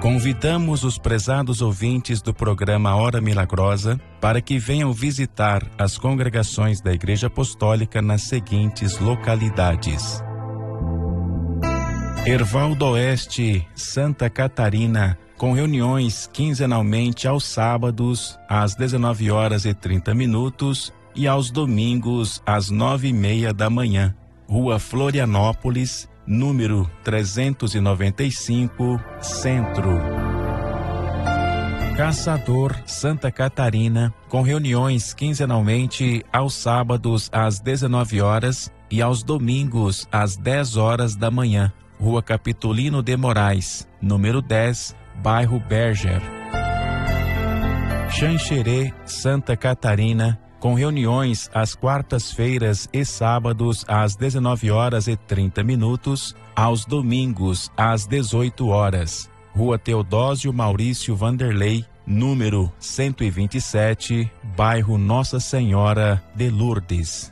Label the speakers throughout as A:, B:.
A: Convidamos os prezados ouvintes do programa Hora Milagrosa para que venham visitar as congregações da Igreja Apostólica nas seguintes localidades: Herval do Oeste, Santa Catarina, com reuniões quinzenalmente aos sábados às 19h30 e aos domingos às 9h30 da manhã. Rua Florianópolis, número 395, Centro. Caçador, Santa Catarina, com reuniões quinzenalmente aos sábados às 19h e aos domingos às 10h da manhã. Rua Capitolino de Moraes, número 10, bairro Berger. Xanxerê, Santa Catarina, com reuniões às quartas-feiras e sábados às 19h30, aos domingos às 18h. Rua Teodósio Maurício Vanderlei, número 127, bairro Nossa Senhora de Lourdes.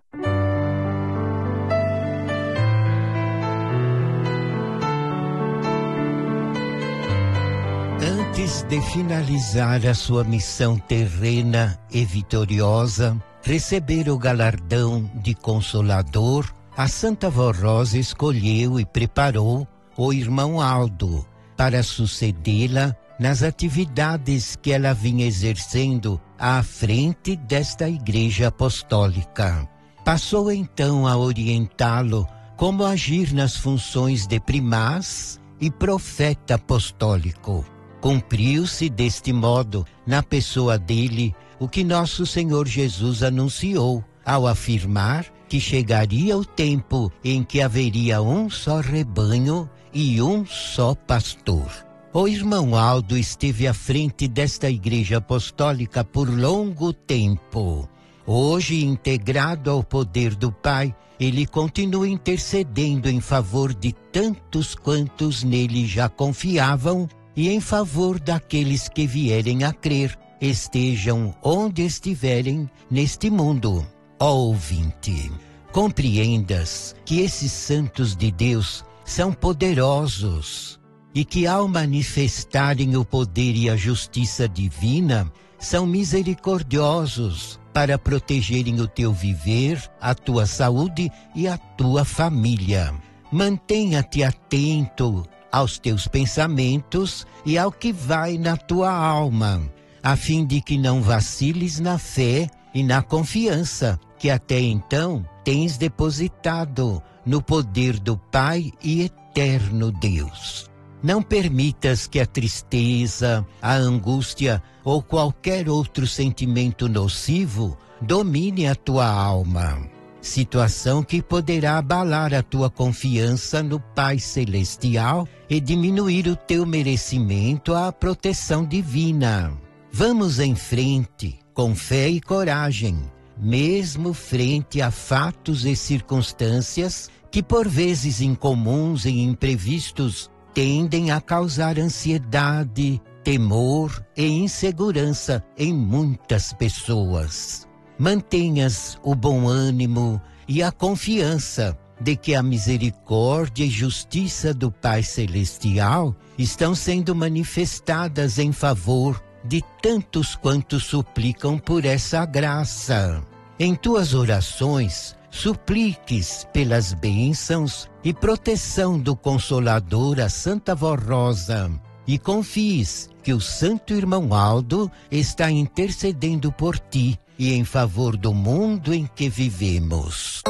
B: Antes de finalizar a sua missão terrena e vitoriosa, receber o galardão de Consolador, a Santa Vó Rosa escolheu e preparou o irmão Aldo para sucedê-la nas atividades que ela vinha exercendo à frente desta Igreja Apostólica. Passou então a orientá-lo como agir nas funções de primaz e profeta apostólico. Cumpriu-se deste modo, na pessoa dele, o que nosso Senhor Jesus anunciou, ao afirmar que chegaria o tempo em que haveria um só rebanho e um só pastor. O irmão Aldo esteve à frente desta Igreja Apostólica por longo tempo. Hoje, integrado ao poder do Pai, ele continua intercedendo em favor de tantos quantos nele já confiavam e em favor daqueles que vierem a crer, estejam onde estiverem neste mundo. Ó ouvinte, compreendas que esses santos de Deus são poderosos e que ao manifestarem o poder e a justiça divina, são misericordiosos para protegerem o teu viver, a tua saúde e a tua família. Mantenha-te atento aos teus pensamentos e ao que vai na tua alma, a fim de que não vaciles na fé e na confiança que até então tens depositado no poder do Pai e eterno Deus. Não permitas que a tristeza, a angústia ou qualquer outro sentimento nocivo domine a tua alma. Situação que poderá abalar a tua confiança no Pai Celestial e diminuir o teu merecimento à proteção divina. Vamos em frente, com fé e coragem, mesmo frente a fatos e circunstâncias que por vezes incomuns e imprevistos tendem a causar ansiedade, temor e insegurança em muitas pessoas. Mantenhas o bom ânimo e a confiança de que a misericórdia e justiça do Pai Celestial estão sendo manifestadas em favor de tantos quantos suplicam por essa graça. Em tuas orações, supliques pelas bênçãos e proteção do Consolador, a Santa Vó Rosa, e confies que o Santo Irmão Aldo está intercedendo por ti e em favor do mundo em que vivemos.